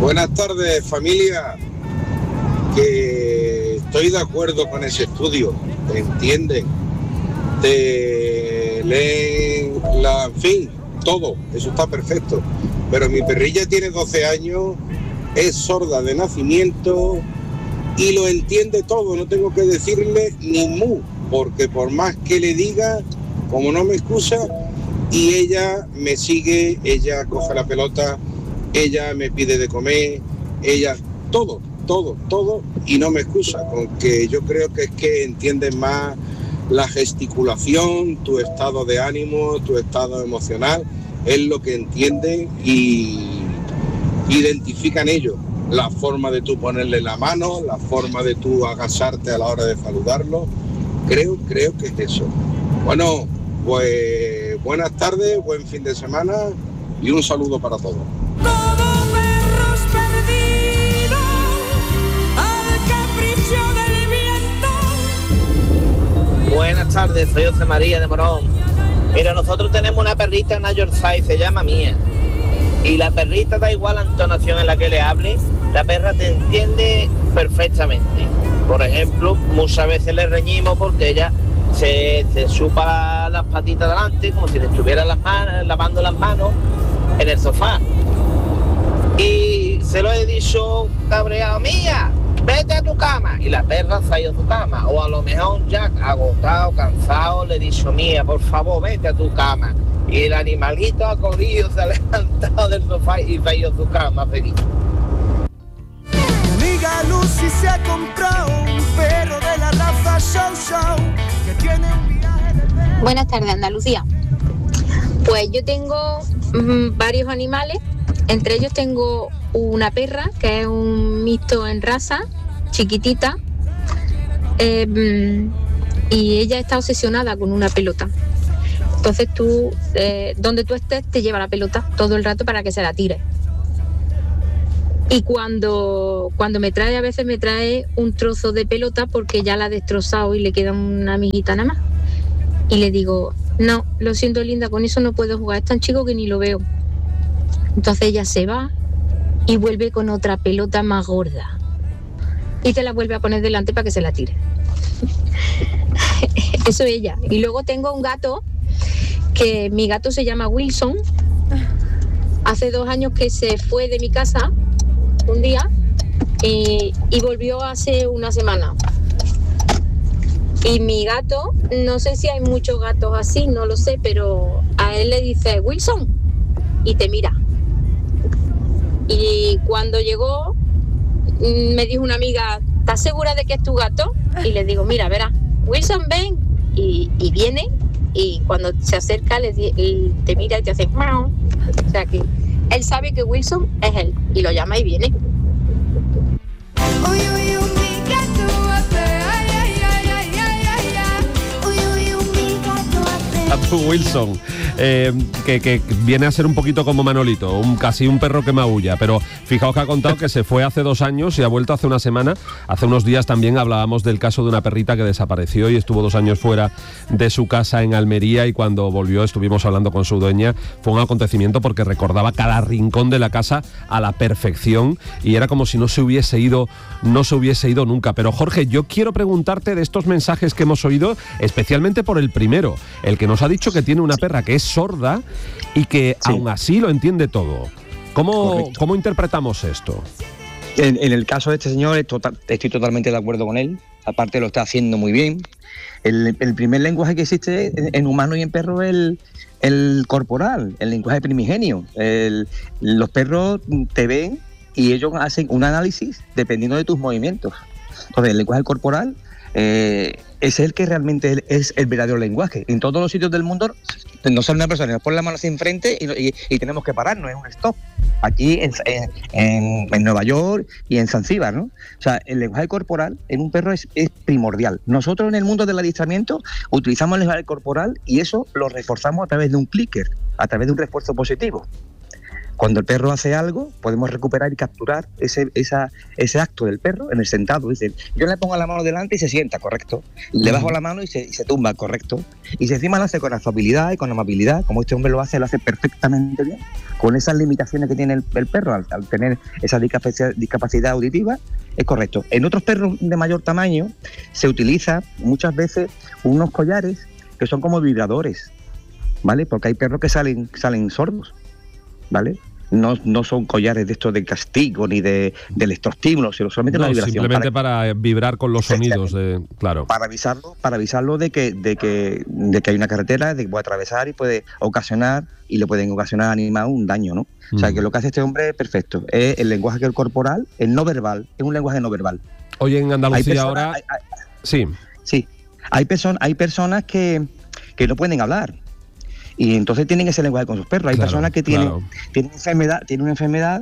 Buenas tardes, familia. Que estoy de acuerdo con ese estudio. Te entienden, te leen, en fin, todo. Eso está perfecto. Pero mi perrilla tiene 12 años, es sorda de nacimiento y lo entiende todo. No tengo que decirle ni mu, porque por más que le diga, como no me excusa, y ella me sigue, ella coge la pelota, ella me pide de comer, ella, todo, y no me excusa, con que yo creo que es que entienden más la gesticulación, tu estado de ánimo, tu estado emocional, es lo que entienden y identifican ellos. La forma de tú ponerle la mano, la forma de tú agacharte a la hora de saludarlo, creo que es eso. Bueno, pues buenas tardes, buen fin de semana y un saludo para todos. Buenas tardes, soy José María de Morón. Mira, nosotros tenemos una perrita, una Yorkshire, se llama Mía. Y la perrita, da igual la entonación en la que le hable, la perra te entiende perfectamente. Por ejemplo, muchas veces le reñimos porque ella se chupa las patitas delante, como si le estuviera lavando las manos en el sofá. Y se lo he dicho cabreado, Mía, vete a tu cama, y la perra se ha ido a su cama. O a lo mejor ya agotado, cansado, le he dicho, Mía, por favor, vete a tu cama. Y el animalito ha corrido, se ha levantado del sofá y se ha ido a su cama feliz. Mi amiga Lucy se ha comprado un perro de la raza Show Show que tiene un viaje de perro. Buenas tardes, Andalucía. Pues yo tengo varios animales. Entre ellos tengo una perra que es un mixto en raza, chiquitita, y ella está obsesionada con una pelota. Entonces tú, donde tú estés, te lleva la pelota todo el rato para que se la tire. Y cuando me trae, a veces me trae un trozo de pelota porque ya la ha destrozado y le queda una amiguita nada más. Y le digo, no, lo siento, linda, con eso no puedo jugar, es tan chico que ni lo veo. Entonces ella se va y vuelve con otra pelota más gorda. Y te la vuelve a poner delante para que se la tire. Eso es ella. Y luego tengo un gato, que mi gato se llama Wilson. Hace 2 años que se fue de mi casa un día y volvió hace una semana. Y mi gato, no sé si hay muchos gatos así, no lo sé, pero a él le dice Wilson y te mira. Y cuando llegó, me dijo una amiga, ¿estás segura de que es tu gato? Y le digo, mira, verás, Wilson, ven. Y viene, y cuando se acerca, te mira y te hace ¡mau! O sea que él sabe que Wilson es él, y lo llama y viene. Wilson, que viene a ser un poquito como Manolito, casi un perro que maulla, pero fijaos que ha contado que se fue hace 2 años y ha vuelto hace una semana. Hace unos días también hablábamos del caso de una perrita que desapareció y estuvo 2 años fuera de su casa en Almería, y cuando volvió estuvimos hablando con su dueña. Fue un acontecimiento porque recordaba cada rincón de la casa a la perfección y era como si no se hubiese ido nunca. Pero Jorge, yo quiero preguntarte de estos mensajes que hemos oído, especialmente por el primero, el que nos ha dicho que tiene una perra que es sorda y que aún así lo entiende todo. ¿Cómo interpretamos esto? En el caso de este señor estoy totalmente de acuerdo con él. Aparte lo está haciendo muy bien. El primer lenguaje que existe en humano y en perro es el corporal, el lenguaje primigenio. Los perros te ven y ellos hacen un análisis dependiendo de tus movimientos. Entonces el lenguaje corporal es el que realmente es el verdadero lenguaje. En todos los sitios del mundo no sale una persona, nos pone la mano así enfrente y tenemos que pararnos, es un stop. Aquí en Nueva York y en Zanzíbar, ¿no? O sea, el lenguaje corporal en un perro es primordial. Nosotros en el mundo del adiestramiento utilizamos el lenguaje corporal y eso lo reforzamos a través de un clicker, a través de un refuerzo positivo. Cuando el perro hace algo, podemos recuperar y capturar ese acto del perro en el sentado. Dice, yo le pongo la mano delante y se sienta, correcto. Le bajo la mano y se tumba, correcto. Y si encima lo hace con afabilidad y con amabilidad, como este hombre lo hace perfectamente bien, con esas limitaciones que tiene el perro al tener esa discapacidad auditiva, es correcto. En otros perros de mayor tamaño se utiliza muchas veces unos collares que son como vibradores, ¿vale? Porque hay perros que salen sordos, ¿vale? No son collares de estos de castigo ni de electroestímulo, sino solamente una vibración. Simplemente para vibrar con los sonidos, claro. Para avisarlo de que hay una carretera, de que puede atravesar y puede ocasionar, y le pueden ocasionar animar un daño, ¿no? O sea, que lo que hace este hombre es perfecto. Es el lenguaje corporal, el no verbal, es un lenguaje no verbal. Oye, en Andalucía ahora... Sí. Hay personas que no pueden hablar. Y entonces tienen ese lenguaje con sus perros. Hay personas que tienen una enfermedad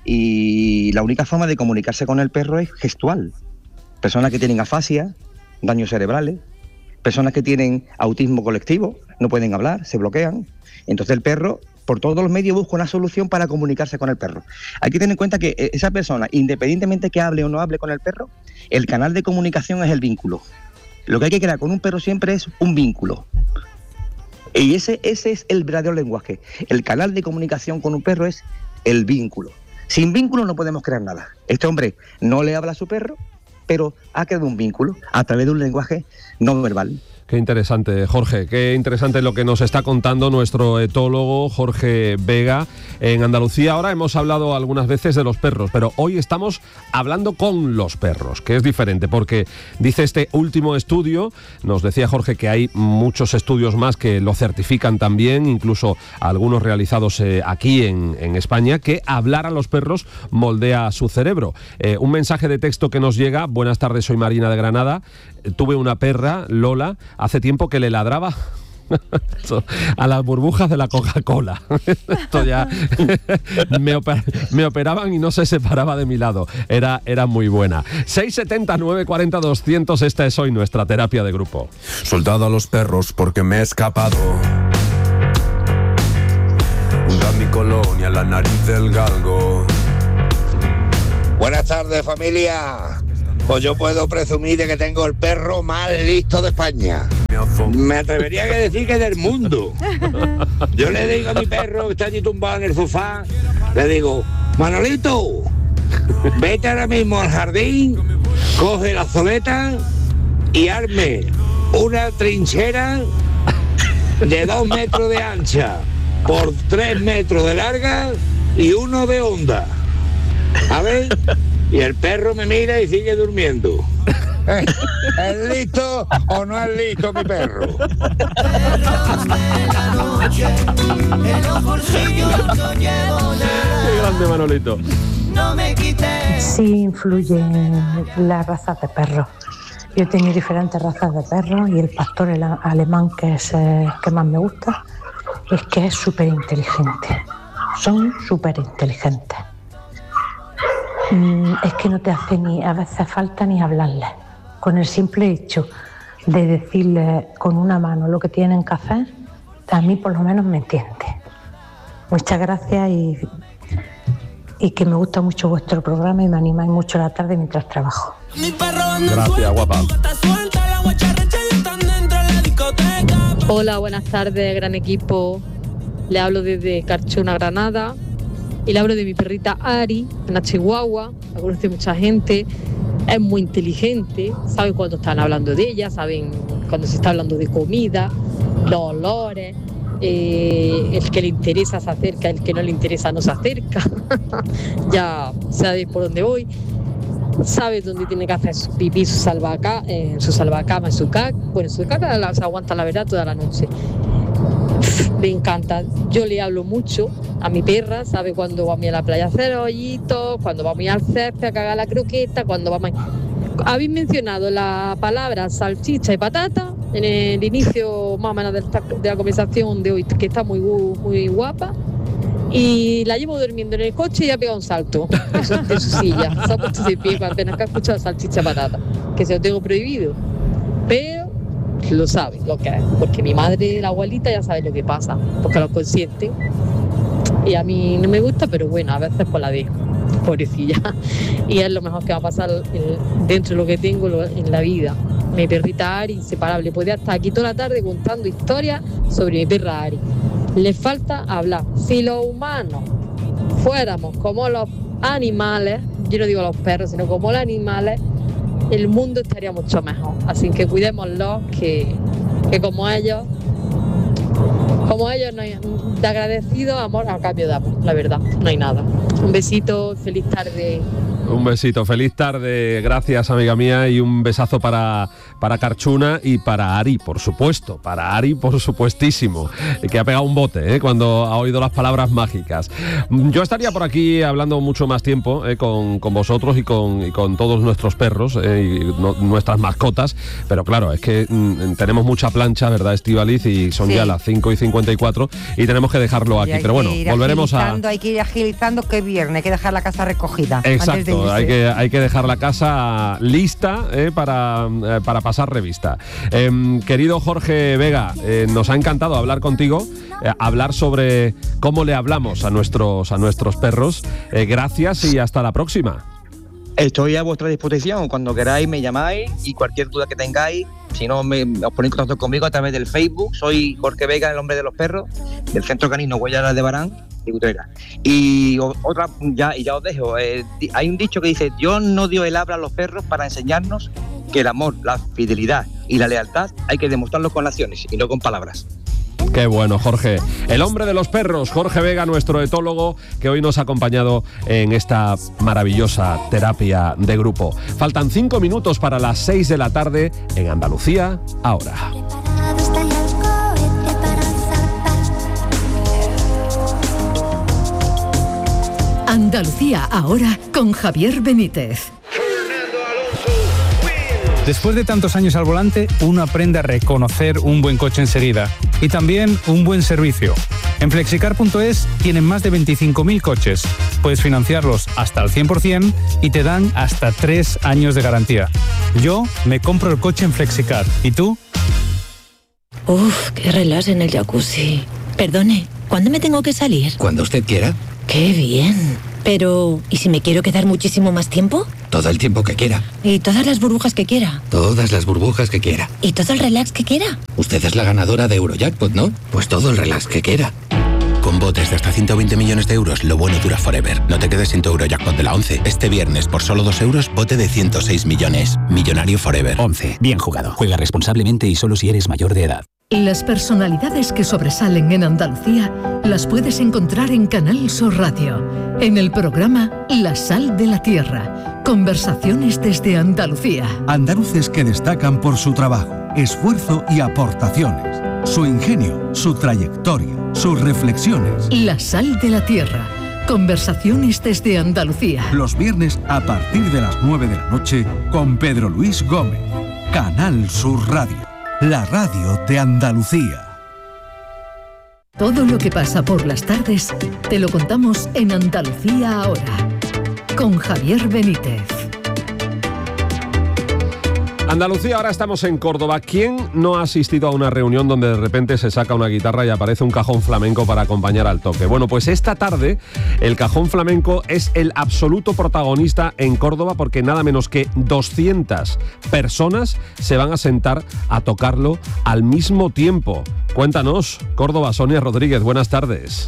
y la única forma de comunicarse con el perro es gestual. Personas que tienen afasia, daños cerebrales, personas que tienen autismo colectivo, no pueden hablar, se bloquean. Entonces el perro, por todos los medios, busca una solución para comunicarse con el perro. Hay que tener en cuenta que esa persona, independientemente que hable o no hable con el perro, el canal de comunicación es el vínculo. Lo que hay que crear con un perro siempre es un vínculo. Y ese es el verdadero lenguaje. El canal de comunicación con un perro es el vínculo. Sin vínculo no podemos crear nada. Este hombre no le habla a su perro, pero ha creado un vínculo a través de un lenguaje no verbal. Qué interesante, Jorge, qué interesante lo que nos está contando nuestro etólogo Jorge Vega. En Andalucía ahora hemos hablado algunas veces de los perros, pero hoy estamos hablando con los perros, que es diferente, porque dice este último estudio, nos decía Jorge que hay muchos estudios más que lo certifican también, incluso algunos realizados aquí en España, que hablar a los perros moldea su cerebro. Un mensaje de texto que nos llega: buenas tardes, soy Marina de Granada. Tuve una perra, Lola, hace tiempo que le ladraba a las burbujas de la Coca-Cola. Esto ya me operaban y no se separaba de mi lado. Era muy buena. 670 940 200, esta es hoy nuestra terapia de grupo. Soltado a los perros porque me he escapado. Hunda mi colonia, la nariz del galgo. Buenas tardes, familia. Pues yo puedo presumir de que tengo el perro más listo de España. Me atrevería a decir que del mundo. Yo le digo a mi perro que está allí tumbado en el sofá, le digo: Manolito, vete ahora mismo al jardín, coge la zoleta y arme una trinchera de 2 metros de ancha por 3 metros de larga y 1 de honda. A ver. Y el perro me mira y sigue durmiendo. ¿Es listo o no es listo mi perro? Qué grande, Manolito. Sí influye la raza de perros. Yo he tenido diferentes razas de perros y el pastor alemán, que es que más me gusta, es que es súper inteligente. Son súper inteligentes. Es que no te hace ni a veces falta ni hablarles. Con el simple hecho de decirles con una mano lo que tienen que hacer, a mí por lo menos me entiende. Muchas gracias y que me gusta mucho vuestro programa y me animáis mucho a la tarde mientras trabajo. Gracias, guapa. Hola, buenas tardes, gran equipo. Le hablo desde Carchona, Granada. Y le hablo de mi perrita Ari, una chihuahua, la conoce mucha gente, es muy inteligente, saben cuando están hablando de ella, saben cuando se está hablando de comida, los olores, el que le interesa se acerca, el que no le interesa no se acerca, ya sabe por dónde voy, sabe dónde tiene que hacer su pipí, su salvacama, su caca, bueno, su caca se aguanta la verdad toda la noche. Me encanta, yo le hablo mucho a mi perra, sabe cuándo vamos a ir a la playa a hacer hoyitos, cuando vamos a ir al césped a cagar la croqueta, cuando vamos a... Habéis mencionado la palabra salchicha y patata en el inicio más o menos de la conversación de hoy, que está muy guapa, y la llevo durmiendo en el coche y ha pegado un salto de su silla, se ha puesto de pie apenas que ha escuchado salchicha y patata, que se lo tengo prohibido, pero lo sabe lo que es, porque mi madre, la abuelita, ya sabe lo que pasa, porque lo consienten. y a mí no me gusta, pero bueno, a veces pues la dejo, pobrecilla. Y es lo mejor que va a pasar dentro de lo que tengo en la vida. Mi perrita Ari, inseparable. Podría estar aquí toda la tarde contando historias sobre mi perra Ari. Le falta hablar. Si los humanos fuéramos como los animales, yo no digo los perros, sino como los animales, el mundo estaría mucho mejor. Así que cuidémoslos, que como ellos no hay, de agradecido amor a cambio de amor, la verdad, no hay nada. Un besito, feliz tarde. Un besito, feliz tarde, gracias amiga mía, y un besazo para Carchuna y para Ari, por supuesto, por supuestísimo, que ha pegado un bote cuando ha oído las palabras mágicas. Yo estaría por aquí hablando mucho más tiempo con vosotros y con todos nuestros perros y nuestras mascotas, pero claro, es que tenemos mucha plancha, ¿verdad, Estíbaliz? Y son ya las 5:54 y tenemos que dejarlo aquí, pero bueno, volveremos Hay que ir agilizando, que es viernes, hay que dejar la casa recogida. Exacto. Hay que dejar la casa lista para pasar revista. Querido Jorge Vega, nos ha encantado hablar contigo, hablar sobre cómo le hablamos a nuestros perros. Gracias y hasta la próxima. Estoy a vuestra disposición, cuando queráis me llamáis y cualquier duda que tengáis, si no os ponéis en contacto conmigo a través del Facebook. Soy Jorge Vega, el hombre de los perros, del Centro Canino Huellas de Barán de Utrera. Y otra, ya os dejo, hay un dicho que dice: Dios no dio el habla a los perros para enseñarnos que el amor, la fidelidad y la lealtad hay que demostrarlo con acciones y no con palabras. Qué bueno, Jorge. El hombre de los perros, Jorge Vega, nuestro etólogo, que hoy nos ha acompañado en esta maravillosa terapia de grupo. Faltan 5 minutos para las 6 de la tarde en Andalucía ahora. Andalucía ahora con Javier Benítez. Después de tantos años al volante, uno aprende a reconocer un buen coche enseguida y también un buen servicio. En Flexicar.es tienen más de 25.000 coches. Puedes financiarlos hasta el 100% y te dan hasta 3 años de garantía. Yo me compro el coche en Flexicar. ¿Y tú? Uf, qué relax en el jacuzzi. Perdone, ¿cuándo me tengo que salir? Cuando usted quiera. ¡Qué bien! Pero, ¿y si me quiero quedar muchísimo más tiempo? Todo el tiempo que quiera. ¿Y todas las burbujas que quiera? Todas las burbujas que quiera. ¿Y todo el relax que quiera? Usted es la ganadora de Eurojackpot, ¿no? Pues todo el relax que quiera. Con botes de hasta 120 millones de euros, lo bueno dura forever. No te quedes sin tu Eurojackpot de la 11. Este viernes, por solo 2 euros, bote de 106 millones. Millonario forever. 11. Bien jugado. Juega responsablemente y solo si eres mayor de edad. Las personalidades que sobresalen en Andalucía las puedes encontrar en Canal Sur Radio, en el programa La Sal de la Tierra. Conversaciones desde Andalucía. Andaluces que destacan por su trabajo, esfuerzo y aportaciones, su ingenio, su trayectoria, sus reflexiones. La Sal de la Tierra. Conversaciones desde Andalucía. Los viernes a partir de las 9 de la noche con Pedro Luis Gómez. Canal Sur Radio, la radio de Andalucía. Todo lo que pasa por las tardes te lo contamos en Andalucía ahora, con Javier Benítez. Andalucía, ahora estamos en Córdoba. ¿Quién no ha asistido a una reunión donde de repente se saca una guitarra y aparece un cajón flamenco para acompañar al toque? Bueno, pues esta tarde el cajón flamenco es el absoluto protagonista en Córdoba, porque nada menos que 200 personas se van a sentar a tocarlo al mismo tiempo. Cuéntanos, Córdoba, Sonia Rodríguez, buenas tardes.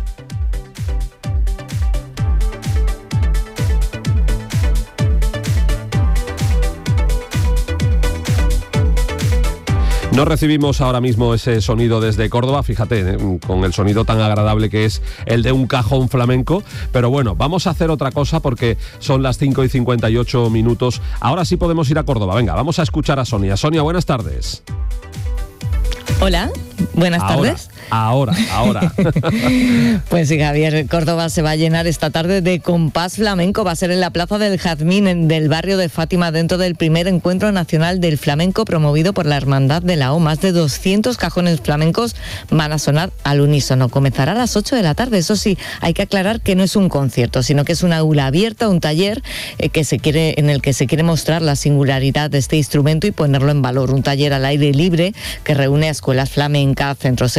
No recibimos ahora mismo ese sonido desde Córdoba, fíjate, con el sonido tan agradable que es el de un cajón flamenco, pero bueno, vamos a hacer otra cosa porque son las 5:58 minutos. Ahora sí podemos ir a Córdoba. Venga, vamos a escuchar a Sonia. Sonia, buenas tardes. Hola, buenas tardes. Ahora. Pues sí, Javier, Córdoba se va a llenar esta tarde de compás flamenco. Va a ser en la Plaza del Jazmín, del barrio de Fátima, dentro del primer encuentro nacional del flamenco promovido por la Hermandad de la O. Más de 200 cajones flamencos van a sonar al unísono. Comenzará a las 8 de la tarde. Eso sí, hay que aclarar que no es un concierto, sino que es una aula abierta, un taller en el que se quiere mostrar la singularidad de este instrumento y ponerlo en valor. Un taller al aire libre que reúne a escuelas flamencas, centros educativos,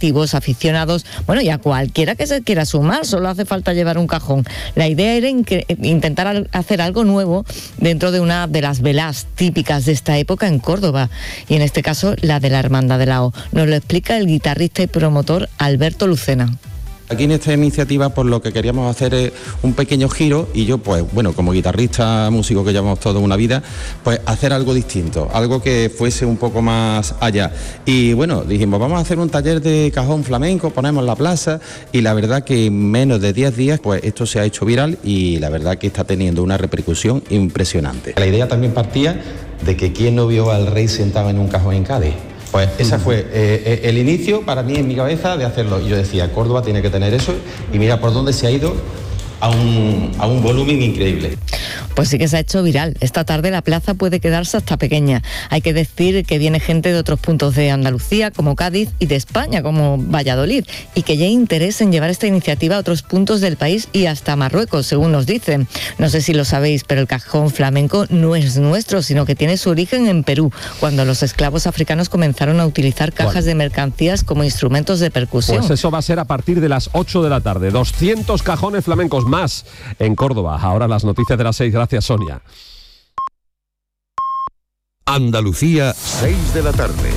deportivos, aficionados, bueno, y a cualquiera que se quiera sumar, solo hace falta llevar un cajón. La idea era intentar hacer algo nuevo dentro de una de las velas típicas de esta época en Córdoba, y en este caso la de la Hermandad de la O. Nos lo explica el guitarrista y promotor Alberto Lucena. Aquí en esta iniciativa pues lo que queríamos hacer es un pequeño giro y yo pues bueno, como guitarrista, músico que llevamos toda una vida, pues hacer algo distinto, algo que fuese un poco más allá. Y bueno, dijimos vamos a hacer un taller de cajón flamenco, ponemos la plaza y la verdad que en menos de 10 días pues esto se ha hecho viral y la verdad que está teniendo una repercusión impresionante. La idea también partía de que quién no vio al rey sentado en un cajón en Cádiz. Pues ese fue el inicio para mí en mi cabeza de hacerlo. Y yo decía, Córdoba tiene que tener eso y mira por dónde se ha ido a un volumen increíble. Pues sí que se ha hecho viral. Esta tarde la plaza puede quedarse hasta pequeña. Hay que decir que viene gente de otros puntos de Andalucía, como Cádiz, y de España, como Valladolid, y que ya hay interés en llevar esta iniciativa a otros puntos del país y hasta Marruecos, según nos dicen. No sé si lo sabéis, pero el cajón flamenco no es nuestro, sino que tiene su origen en Perú, cuando los esclavos africanos comenzaron a utilizar cajas de mercancías como instrumentos de percusión. Pues eso va a ser a partir de las 8 de la tarde. 200 cajones flamencos más en Córdoba. Ahora las noticias de las 6. Gracias, Sonia. Andalucía, 6 de la tarde.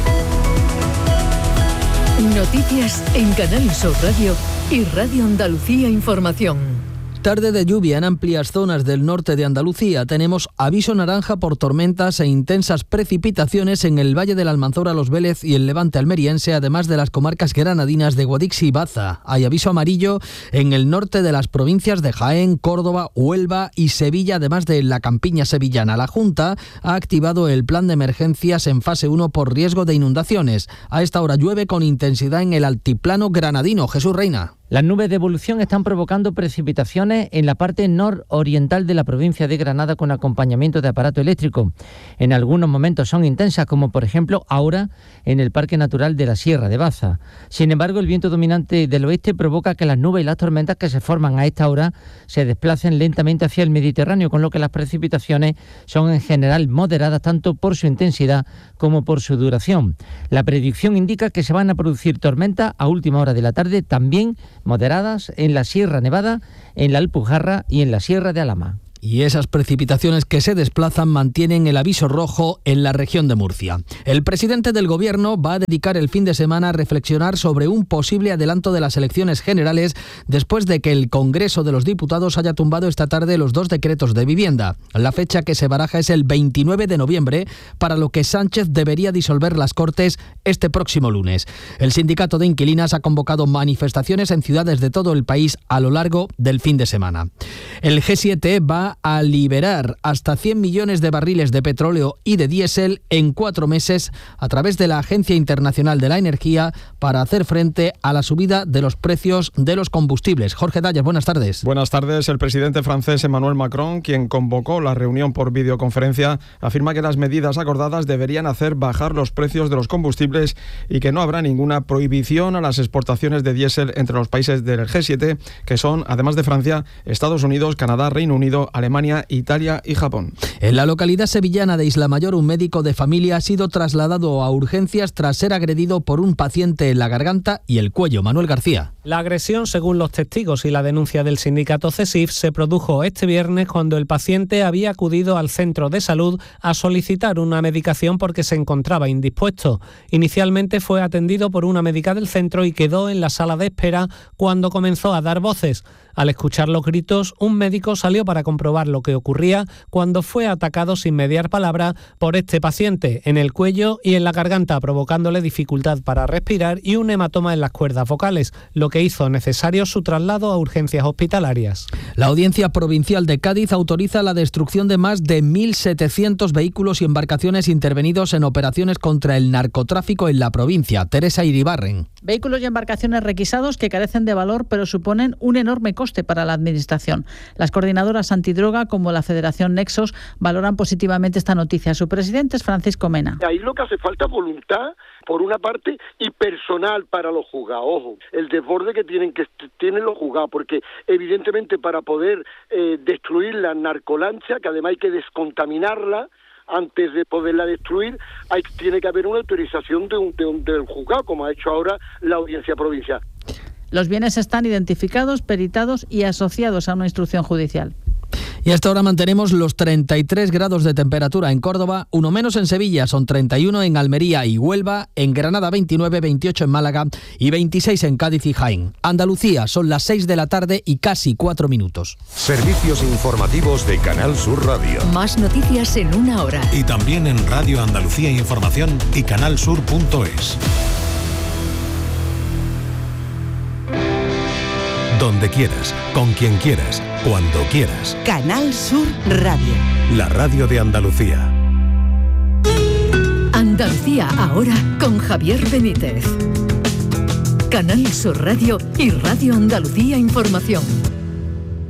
Noticias en Canal Sur Radio y Radio Andalucía Información. Tarde de lluvia en amplias zonas del norte de Andalucía. Tenemos aviso naranja por tormentas e intensas precipitaciones en el Valle del Almanzora, Los Vélez y el Levante almeriense, además de las comarcas granadinas de Guadix y Baza. Hay aviso amarillo en el norte de las provincias de Jaén, Córdoba, Huelva y Sevilla, además de la campiña sevillana. La Junta ha activado el plan de emergencias en fase 1 por riesgo de inundaciones. A esta hora llueve con intensidad en el altiplano granadino. Jesús Reina. Las nubes de evolución están provocando precipitaciones en la parte nororiental de la provincia de Granada con acompañamiento de aparato eléctrico. En algunos momentos son intensas, como por ejemplo ahora en el Parque Natural de la Sierra de Baza. Sin embargo, el viento dominante del oeste provoca que las nubes y las tormentas que se forman a esta hora se desplacen lentamente hacia el Mediterráneo, con lo que las precipitaciones son en general moderadas tanto por su intensidad como por su duración. La predicción indica que se van a producir tormentas a última hora de la tarde, también moderadas en la Sierra Nevada, en la Alpujarra y en la Sierra de Alhama. Y esas precipitaciones que se desplazan mantienen el aviso rojo en la región de Murcia. El presidente del Gobierno va a dedicar el fin de semana a reflexionar sobre un posible adelanto de las elecciones generales después de que el Congreso de los Diputados haya tumbado esta tarde los 2 decretos de vivienda. La fecha que se baraja es el 29 de noviembre, para lo que Sánchez debería disolver las Cortes este próximo lunes. El sindicato de inquilinas ha convocado manifestaciones en ciudades de todo el país a lo largo del fin de semana. El G7 va a liberar hasta 100 millones de barriles de petróleo y de diésel en 4 meses a través de la Agencia Internacional de la Energía para hacer frente a la subida de los precios de los combustibles. Jorge Dalles, buenas tardes. Buenas tardes. El presidente francés Emmanuel Macron, quien convocó la reunión por videoconferencia, afirma que las medidas acordadas deberían hacer bajar los precios de los combustibles y que no habrá ninguna prohibición a las exportaciones de diésel entre los países del G7, que son, además de Francia, Estados Unidos, Canadá, Reino Unido, Alemania, Italia y Japón. En la localidad sevillana de Isla Mayor, un médico de familia ha sido trasladado a urgencias tras ser agredido por un paciente en la garganta y el cuello. Manuel García. La agresión, según los testigos y la denuncia del sindicato CESIF, se produjo este viernes cuando el paciente había acudido al centro de salud a solicitar una medicación porque se encontraba indispuesto. Inicialmente fue atendido por una médica del centro y quedó en la sala de espera cuando comenzó a dar voces. Al escuchar los gritos, un médico salió para comprobar lo que ocurría cuando fue atacado sin mediar palabra por este paciente en el cuello y en la garganta, provocándole dificultad para respirar y un hematoma en las cuerdas vocales, lo que hizo necesario su traslado a urgencias hospitalarias. La Audiencia Provincial de Cádiz autoriza la destrucción de más de 1.700 vehículos y embarcaciones intervenidos en operaciones contra el narcotráfico en la provincia. Teresa Iribarren. Vehículos y embarcaciones requisados que carecen de valor pero suponen un enorme coste para la Administración. Las coordinadoras antidroga como la Federación Nexos valoran positivamente esta noticia. Su presidente es Francisco Mena. Ahí lo que hace falta es voluntad, por una parte, y personal para los juzgados. Ojo, el desborde que tienen los juzgados, porque evidentemente para poder destruir la narcolancha, que además hay que descontaminarla, antes de poderla destruir, tiene que haber una autorización del juzgado, como ha hecho ahora la Audiencia Provincial. Los bienes están identificados, peritados y asociados a una instrucción judicial. Y hasta ahora mantenemos los 33 grados de temperatura en Córdoba, uno menos en Sevilla, son 31 en Almería y Huelva, en Granada 29, 28 en Málaga y 26 en Cádiz y Jaén. Andalucía, son las 6 de la tarde y casi 4 minutos. Servicios informativos de Canal Sur Radio. Más noticias en una hora. Y también en Radio Andalucía Información y canalsur.es. Donde quieras, con quien quieras, cuando quieras. Canal Sur Radio. La radio de Andalucía. Andalucía ahora con Javier Benítez. Canal Sur Radio y Radio Andalucía Información.